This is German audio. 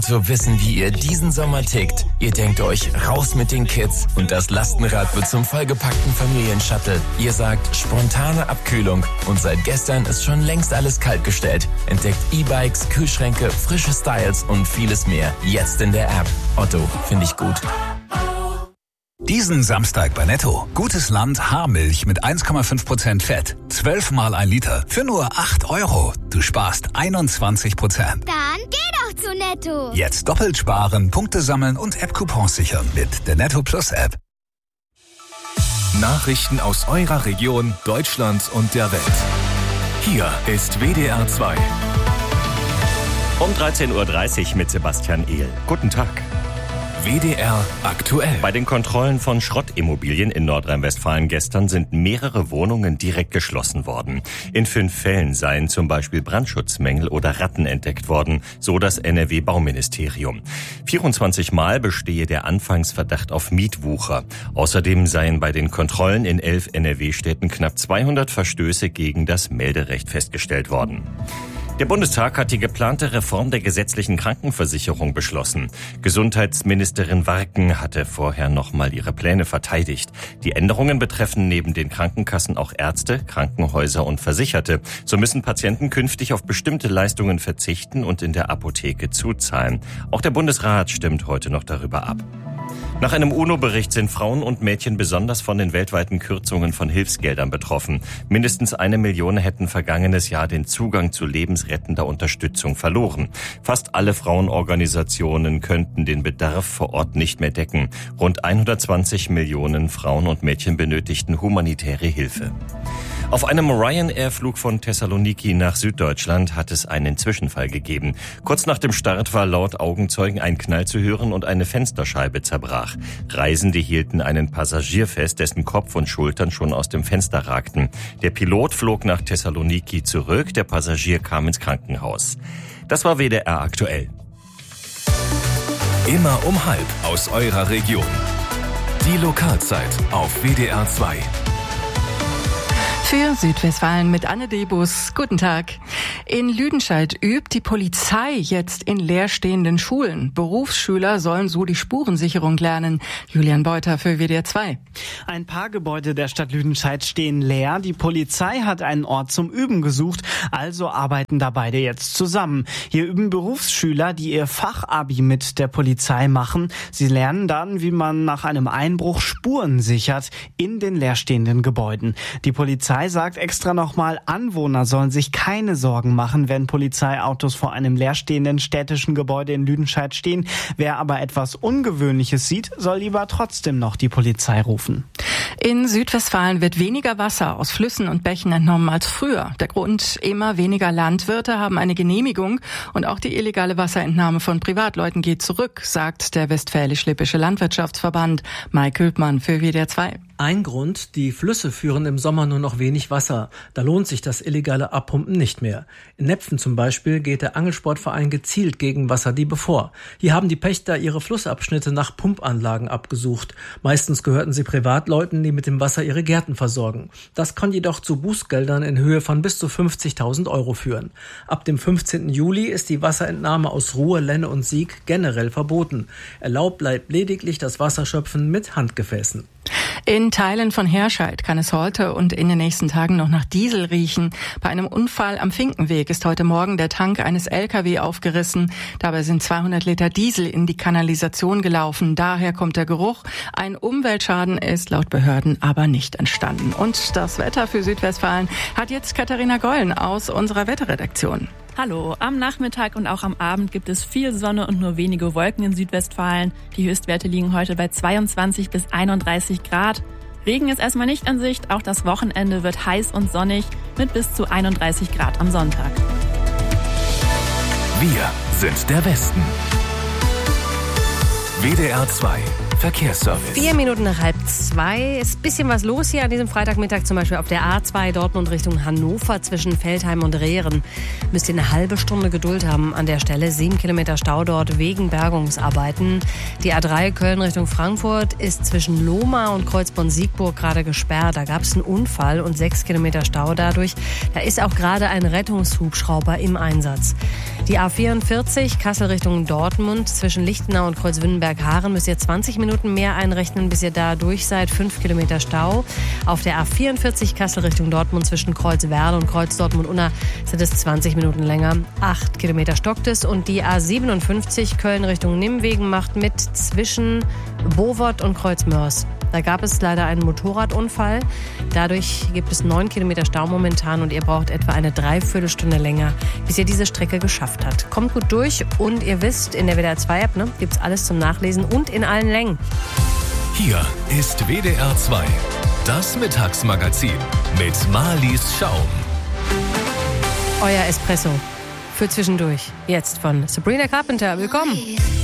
zu wissen, wie ihr diesen Sommer tickt. Ihr denkt euch, raus mit den Kids und das Lastenrad wird zum vollgepackten Familienshuttle. Ihr sagt, spontane Abkühlung und seit gestern ist schon längst alles kaltgestellt. Entdeckt E-Bikes, Kühlschränke, frische Styles und vieles mehr. Jetzt in der App. Otto, finde ich gut. Diesen Samstag bei Netto. Gutes Land Haarmilch mit 1,5% Fett. 12 mal 1 Liter für nur 8 €. Du sparst 21%. Dann geh doch zu Netto. Jetzt doppelt sparen, Punkte sammeln und App-Coupons sichern mit der Netto Plus App. Nachrichten aus eurer Region, Deutschland und der Welt. Hier ist WDR 2. Um 13:30 Uhr mit Sebastian Ehl. Guten Tag. WDR aktuell. Bei den Kontrollen von Schrottimmobilien in Nordrhein-Westfalen gestern sind mehrere Wohnungen direkt geschlossen worden. In 5 Fällen seien zum Beispiel Brandschutzmängel oder Ratten entdeckt worden, so das NRW-Bauministerium. 24 Mal bestehe der Anfangsverdacht auf Mietwucher. Außerdem seien bei den Kontrollen in 11 NRW-Städten knapp 200 Verstöße gegen das Melderecht festgestellt worden. Der Bundestag hat die geplante Reform der gesetzlichen Krankenversicherung beschlossen. Gesundheitsministerin Warken hatte vorher nochmal ihre Pläne verteidigt. Die Änderungen betreffen neben den Krankenkassen auch Ärzte, Krankenhäuser und Versicherte. So müssen Patienten künftig auf bestimmte Leistungen verzichten und in der Apotheke zuzahlen. Auch der Bundesrat stimmt heute noch darüber ab. Nach einem UNO-Bericht sind Frauen und Mädchen besonders von den weltweiten Kürzungen von Hilfsgeldern betroffen. Mindestens 1 Million hätten vergangenes Jahr den Zugang zu lebensrettender Unterstützung verloren. Fast alle Frauenorganisationen könnten den Bedarf vor Ort nicht mehr decken. Rund 120 Millionen Frauen und Mädchen benötigten humanitäre Hilfe. Auf einem Ryanair-Flug von Thessaloniki nach Süddeutschland hat es einen Zwischenfall gegeben. Kurz nach dem Start war laut Augenzeugen ein Knall zu hören und eine Fensterscheibe zerbrach. Reisende hielten einen Passagier fest, dessen Kopf und Schultern schon aus dem Fenster ragten. Der Pilot flog nach Thessaloniki zurück, der Passagier kam ins Krankenhaus. Das war WDR aktuell. Immer um 12:30 aus eurer Region. Die Lokalzeit auf WDR 2. Für Südwestfalen mit Anne Debus. Guten Tag. In Lüdenscheid übt die Polizei jetzt in leerstehenden Schulen. Berufsschüler sollen so die Spurensicherung lernen. Julian Beuter für WDR 2. Ein paar Gebäude der Stadt Lüdenscheid stehen leer. Die Polizei hat einen Ort zum Üben gesucht, also arbeiten da beide jetzt zusammen. Hier üben Berufsschüler, die ihr Fachabi mit der Polizei machen. Sie lernen dann, wie man nach einem Einbruch Spuren sichert in den leerstehenden Gebäuden. Die Polizei sagt extra nochmal, Anwohner sollen sich keine Sorgen machen, wenn Polizeiautos vor einem leerstehenden städtischen Gebäude in Lüdenscheid stehen. Wer aber etwas Ungewöhnliches sieht, soll lieber trotzdem noch die Polizei rufen. In Südwestfalen wird weniger Wasser aus Flüssen und Bächen entnommen als früher. Der Grund: immer weniger Landwirte haben eine Genehmigung und auch die illegale Wasserentnahme von Privatleuten geht zurück, sagt der Westfälisch-Lippische Landwirtschaftsverband. Mike Külpmann für WDR 2. Ein Grund: die Flüsse führen im Sommer nur noch wenig Wasser. Da lohnt sich das illegale Abpumpen nicht mehr. In Nepfen zum Beispiel geht der Angelsportverein gezielt gegen Wasserdiebe vor. Hier haben die Pächter ihre Flussabschnitte nach Pumpanlagen abgesucht. Meistens gehörten sie Privatleuten, die mit dem Wasser ihre Gärten versorgen. Das kann jedoch zu Bußgeldern in Höhe von bis zu 50.000 € führen. Ab dem 15. Juli ist die Wasserentnahme aus Ruhr, Lenne und Sieg generell verboten. Erlaubt bleibt lediglich das Wasserschöpfen mit Handgefäßen. In Teilen von Herscheid kann es heute und in den nächsten Tagen noch nach Diesel riechen. Bei einem Unfall am Finkenweg ist heute Morgen der Tank eines LKW aufgerissen. Dabei sind 200 Liter Diesel in die Kanalisation gelaufen. Daher kommt der Geruch. Ein Umweltschaden ist laut Behörden aber nicht entstanden. Und das Wetter für Südwestfalen hat jetzt Katharina Gollen aus unserer Wetterredaktion. Hallo, am Nachmittag und auch am Abend gibt es viel Sonne und nur wenige Wolken in Südwestfalen. Die Höchstwerte liegen heute bei 22 bis 31 Grad. Regen ist erstmal nicht in Sicht, auch das Wochenende wird heiß und sonnig mit bis zu 31 Grad am Sonntag. Wir sind der Westen. WDR 2 Verkehrsservice. 4 Minuten nach 1:30. Ist ein bisschen was los hier an diesem Freitagmittag, zum Beispiel auf der A2 Dortmund Richtung Hannover zwischen Veltheim und Rehren. Müsst ihr eine halbe Stunde Geduld haben an der Stelle. 7 Kilometer Stau dort wegen Bergungsarbeiten. Die A3 Köln Richtung Frankfurt ist zwischen Lohmar und Kreuzborn-Siegburg gerade gesperrt. Da gab es einen Unfall und 6 Kilometer Stau dadurch. Da ist auch gerade ein Rettungshubschrauber im Einsatz. Die A44 Kassel Richtung Dortmund zwischen Lichtenau und Kreuzwünnenberg-Haaren müsst ihr 20 Minuten mehr einrechnen, bis ihr da durch seid. 5 Kilometer Stau. Auf der A44 Kassel Richtung Dortmund zwischen Kreuzwerl und Kreuz Dortmund-Unna sind es 20 Minuten länger. 8 Kilometer stockt es. Und die A57 Köln Richtung Nimwegen macht mit zwischen Bovot und Kreuzmörs. Da gab es leider einen Motorradunfall. Dadurch gibt es 9 Kilometer Stau momentan und ihr braucht etwa eine Dreiviertelstunde länger, bis ihr diese Strecke geschafft habt. Kommt gut durch und ihr wisst, in der WDR 2 App gibt es alles zum Nachlesen und in allen Längen. Hier ist WDR 2, das Mittagsmagazin mit Marlies Schaum. Euer Espresso für zwischendurch. Jetzt von Sabrina Carpenter. Willkommen.